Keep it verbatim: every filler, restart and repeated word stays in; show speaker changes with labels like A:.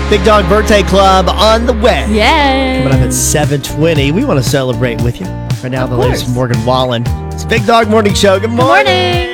A: Big Dog Birthday Club on the way.
B: Yay.
A: Coming up at seven twenty. We want to celebrate with you. Right now,
B: Of
A: the latest
B: course.
A: from Morgan Wallen. It's Big Dog Morning Show. Good morning.
B: Good morning.